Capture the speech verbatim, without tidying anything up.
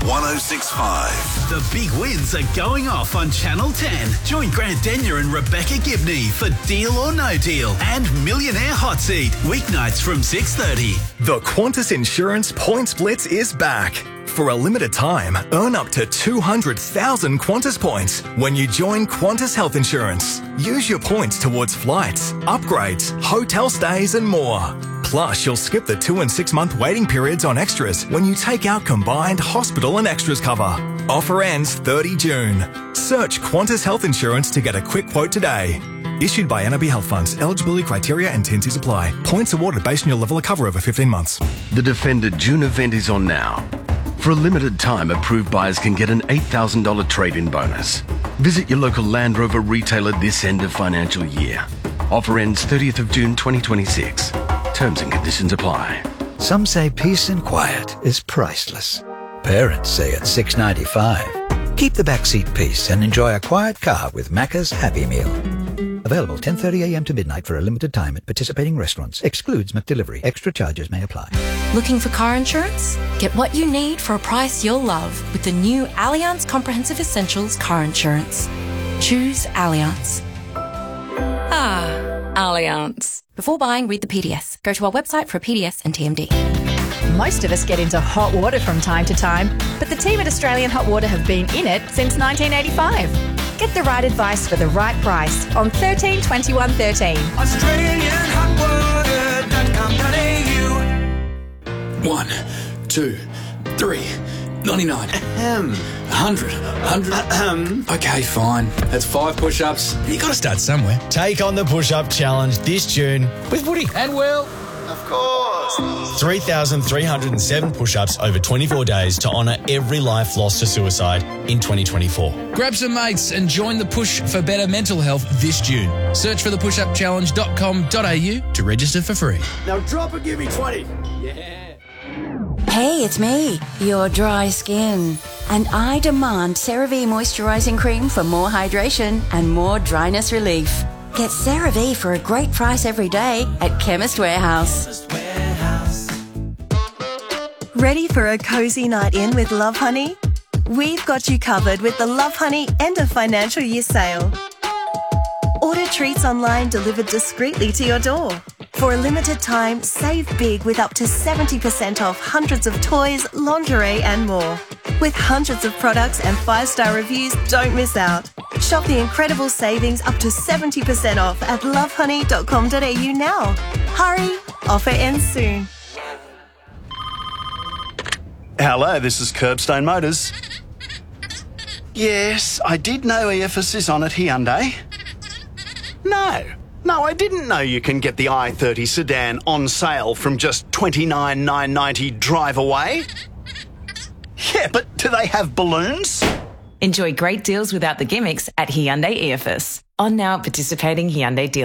one oh six point five. The big wins are going off on Channel ten. Join Grant Denyer and Rebecca Gibney for Deal or No Deal and Millionaire Hot Seat, weeknights from six thirty. The Qantas Insurance Points Blitz is back. For a limited time, earn up to two hundred thousand Qantas points when you join Qantas Health Insurance. Use your points towards flights, upgrades, hotel stays and more. Plus, you'll skip the two and six month waiting periods on extras when you take out combined hospital and extras cover. Offer ends thirty June. Search Qantas Health Insurance to get a quick quote today. Issued by N R B Health Funds. Eligibility criteria and T and Cs apply. Points awarded based on your level of cover over fifteen months. The Defender June event is on now. For a limited time, approved buyers can get an eight thousand dollars trade-in bonus. Visit your local Land Rover retailer this end of financial year. Offer ends thirtieth of June twenty twenty-six. Terms and conditions apply. Some say peace and quiet is priceless. Parents say it's six dollars and ninety-five cents. Keep the backseat peace and enjoy a quiet car with Macca's Happy Meal. Available ten thirty a m to midnight for a limited time at participating restaurants. Excludes McDelivery. Extra charges may apply. Looking for car insurance? Get what you need for a price you'll love with the new Allianz Comprehensive Essentials Car Insurance. Choose Allianz. Ah, Allianz. Before buying, read the P D S. Go to our website for a P D S and T M D. Most of us get into hot water from time to time, but the team at Australian Hot Water have been in it since nineteen eighty-five. Get the right advice for the right price on thirteen twenty-one thirteen. Australian Hot Water dot com dot a u. One, two, three, ninety-nine. Ahem. Hundred, hundred. Ahem. Okay, fine. That's five push-ups. You got to start somewhere. Take on the push-up challenge this June with Woody and Will. Of course. three thousand three hundred seven push-ups over twenty-four days to honour every life lost to suicide in twenty twenty-four. Grab some mates and join the push for better mental health this June. Search for the push up challenge dot com dot a u to register for free. Now drop and give me twenty. Yeah. Hey, it's me, your dry skin. And I demand CeraVe Moisturising Cream for more hydration and more dryness relief. Get CeraVe for a great price every day at Chemist Warehouse. Ready for a cozy night in with Love Honey? We've got you covered with the Love Honey end of financial year sale. Order treats online delivered discreetly to your door. For a limited time, save big with up to seventy percent off hundreds of toys, lingerie and more. With hundreds of products and five-star reviews, don't miss out. Shop the incredible savings up to seventy percent off at love honey dot com dot a u now. Hurry, offer ends soon. Hello, this is Curbstone Motors. Yes, I did know E F S is on at Hyundai. No, no, I didn't know you can get the i thirty sedan on sale from just twenty-nine thousand nine hundred ninety drive away. Yeah, but do they have balloons? Enjoy great deals without the gimmicks at Hyundai E F S. On now at participating Hyundai dealers.